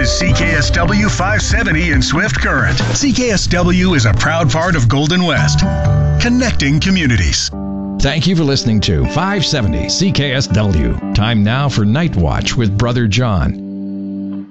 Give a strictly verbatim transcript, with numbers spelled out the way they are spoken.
is C K S W five seventy in Swift Current. C K S W is a proud part of Golden West, connecting communities. Thank you for listening to five seventy C K S W. Time now for Night Watch with Brother John.